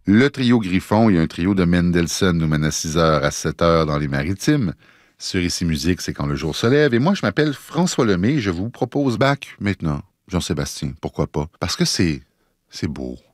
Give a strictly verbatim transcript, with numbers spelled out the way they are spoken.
Le trio Griffon et un trio de Mendelssohn nous mène à six heures à sept heures dans les Maritimes. Sur Ici Musique, c'est quand le jour se lève. Et moi, je m'appelle François Lemay et je vous propose Bach maintenant. Jean-Sébastien, pourquoi pas? Parce que c'est... c'est beau.